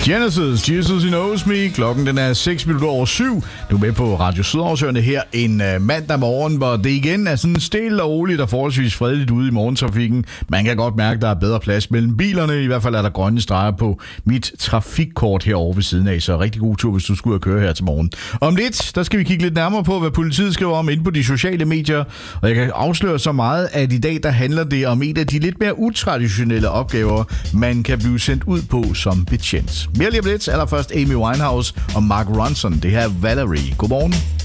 Genesis, Jesus Knows Me. Klokken den er 7:06. Du er med på Radio Sydhavsøerne her en mandag morgen, hvor det igen er sådan stille og roligt og forholdsvis fredeligt ude i morgentrafikken. Man kan godt mærke, at der er bedre plads mellem bilerne. I hvert fald er der grønne streger på mit trafikkort herovre ved siden af. Så rigtig god tur, hvis du skulle ud og køre her til morgen. Om lidt, der skal vi kigge lidt nærmere på, hvad politiet skriver om inde på de sociale medier. Og jeg kan afsløre så meget, at i dag der handler det om en af de lidt mere utraditionelle opgaver, man kan blive sendt ud på som betjent. Mere lige om lidt, allerførst Amy Winehouse og Mark Ronson. Det her er Valerie. Godmorgen.